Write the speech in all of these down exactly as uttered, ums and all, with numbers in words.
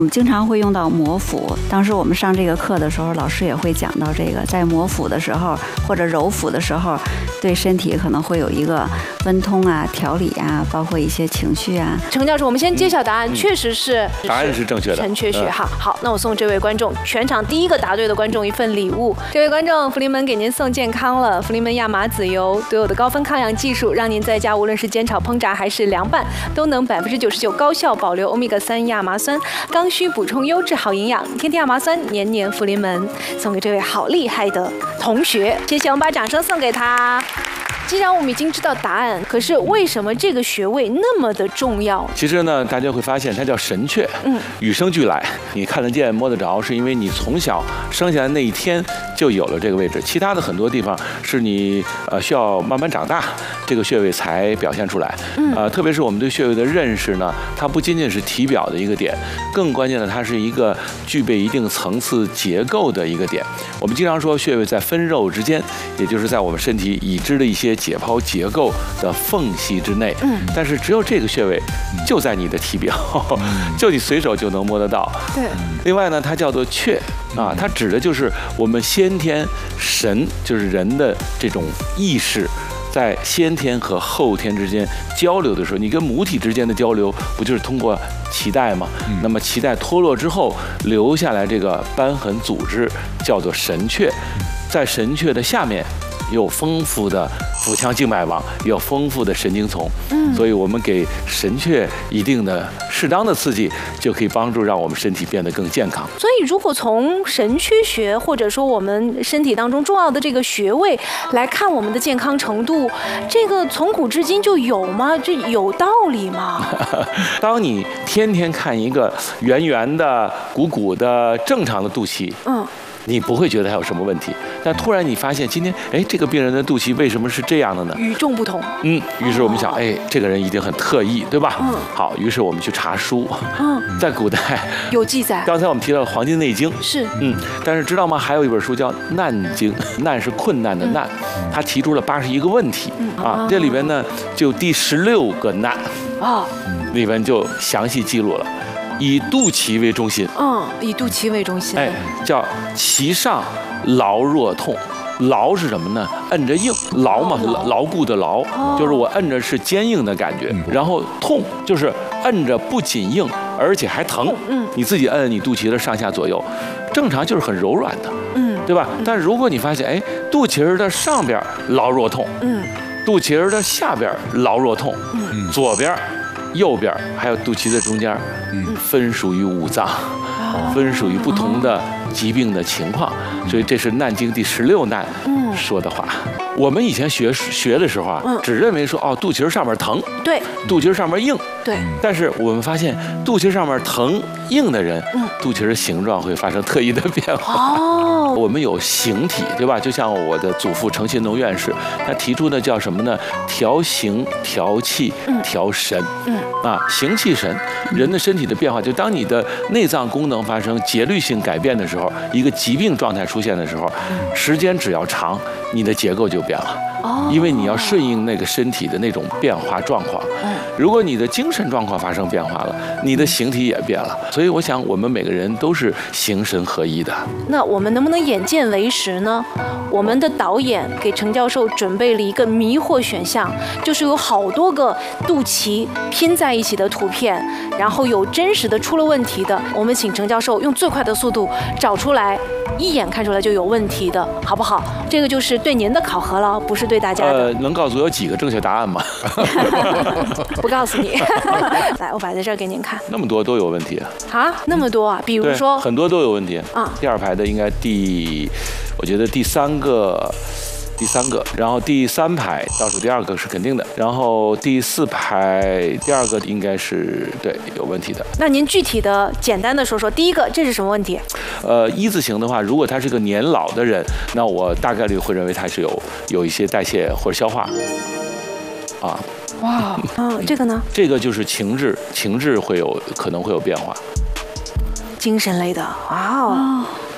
我们经常会用到摩腹，当时我们上这个课的时候，老师也会讲到这个，在摩腹的时候或者揉腹的时候，对身体可能会有一个温通啊、调理啊，包括一些情绪啊。 程教授，我们先揭晓答案， 嗯、 确实是答案是正确的， 陈缺穴。好，好，那我送这位观众，全场第一个答对的观众一份礼物。这位观众，福临门给您送健康了，福临门亚麻籽油独有的高分抗氧技术，让您在家无论是煎炒烹炸还是凉拌，都能百分之九十九高效保留欧米伽三亚麻酸，刚需补充优质好营养，天天亚麻酸，年年福临门，送给这位好厉害的同学，谢谢，我们把掌声送给他。既然我们已经知道答案，可是为什么这个穴位那么的重要？ 其实呢，大家会发现它叫神阙，嗯，与生俱来，你看得见摸得着，是因为你从小生下来那一天就有了这个位置。其他的很多地方是你呃需要慢慢长大，这个穴位才表现出来。嗯，呃，特别是我们对穴位的认识呢，它不仅仅是体表的一个点，更关键的它是一个具备一定层次结构的一个点。我们经常说穴位在分肉之间，也就是在我们身体已知的一些解剖结构的缝隙之内，嗯，但是只有这个穴位就在你的体表，就你随手就能摸得到。 对。 另外呢，它叫做阙啊，它指的就是我们先天神，就是人的这种意识，在先天和后天之间交流的时候，你跟母体之间的交流，不就是通过脐带吗？嗯、那么脐带脱落之后留下来这个瘢痕组织叫做神阙，在神阙的下面有丰富的腹腔静脉网，有丰富的神经丛，嗯，所以我们给神阙一定的适当的刺激，就可以帮助让我们身体变得更健康。 所以，如果从神阙穴或者说我们身体当中重要的这个穴位来看我们的健康程度，这个从古至今就有吗？这有道理吗？ 当你天天看一个圆圆的、鼓鼓的、正常的肚脐，嗯。你不会觉得它有什么问题，但突然你发现今天，哎，这个病人的肚脐为什么是这样的呢？ 与众不同。 嗯，于是我们想，哎，这个人一定很特异，对吧？嗯。好，于是我们去查书。嗯。在古代有记载。 刚才我们提到《黄帝内经》。 是。 嗯，但是知道吗？还有一本书叫《难经》，难是困难的难，他提出了八十一个问题啊，这里边呢就第十六个难啊，里边就详细记录了。以肚脐为中心， 嗯，以肚脐为中心， 哎，叫脐上劳若痛，劳是什么呢？摁着硬，牢嘛，牢固的牢，哦、就是我摁着是坚硬的感觉，然后痛就是摁着不仅硬，而且还疼，嗯，你自己摁你肚脐的上下左右，正常就是很柔软的，嗯，对吧？但如果你发现，哎，肚脐儿的上边劳若痛，嗯，肚脐儿的下边劳若痛，嗯，左边。右边还有肚脐的中间，嗯，分属于五脏，分属于不同的疾病的情况，所以这是《难经》第十六难说的话。我们以前学学的时候啊，只认为说哦，肚脐上面疼， 对， 肚脐上面硬， 对。 但是我们发现，肚脐上面疼硬的人，嗯，肚脐的形状会发生特异的变化。哦，我们有形体，对吧？就像我的祖父程新农院士，他提出的叫什么呢？调形、调气、调神。嗯，啊，形气神，人的身体的变化，就当你的内脏功能发生节律性改变的时候，一个疾病状态出现的时候，时间只要长，你的结构就变了。哦，因为你要顺应那个身体的那种变化状况。嗯，如果你的精神状况发生变化了，你的形体也变了。所以我想，我们每个人都是形神合一的。 那我们能不能眼见为实呢？我们的导演给程教授准备了一个迷惑选项，就是有好多个肚脐拼在一起的图片，然后有真实的出了问题的，我们请程教授用最快的速度找出来，一眼看出来就有问题的，好不好？这个就是对您的考核了，不是对大家的。 呃，能告诉我有几个正确答案吗？ 不告诉你。来，我摆在这儿给您看。 那么多都有问题啊？那么多啊？比如说很多都有问题啊。第二排的应该第，我觉得第三个。第三个，然后第三排倒数第二个是肯定的，然后第四排第二个应该是对有问题的。 那您具体的简单的说说，第一个这是什么问题？ 呃，一字形的话，如果他是个年老的人，那我大概率会认为他是有有一些代谢或者消化。啊。 哇，嗯，这个呢？ 这个就是情志，情志会有可能会有变化。 精神类的，哇哦。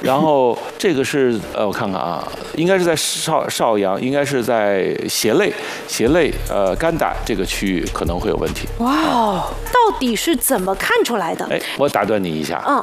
然后这个是呃，我看看啊，应该是在少少阳，应该是在胁肋、胁肋呃肝胆这个区域可能会有问题。 哇，到底是怎么看出来的？ 哎，我打断你一下， 嗯，